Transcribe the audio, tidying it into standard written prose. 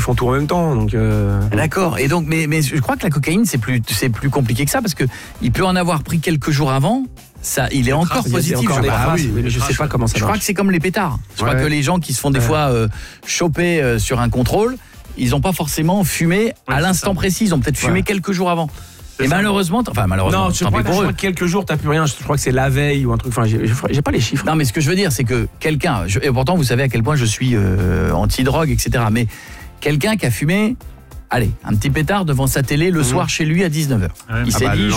font tout en même temps. Donc, D'accord. Et donc, mais je crois que la cocaïne, c'est plus compliqué que ça parce que il peut en avoir pris quelques jours avant. Ça, il est encore positif. Il y a encore des traces, mais je sais pas comment ça marche. Je crois que c'est comme les pétards. Je crois que les gens qui se font des fois choper sur un contrôle, ils n'ont pas forcément fumé à l'instant précis. Ils ont peut-être fumé quelques jours avant. Et malheureusement, non, je crois que quelques jours, t'as plus rien. Je crois que c'est la veille ou un truc. Enfin, j'ai pas les chiffres. Non, mais ce que je veux dire, c'est que quelqu'un, et pourtant, vous savez à quel point je suis anti-drogue, etc. Mais quelqu'un qui a fumé, allez, un petit pétard devant sa télé le soir chez lui à 19h. Il s'est dit,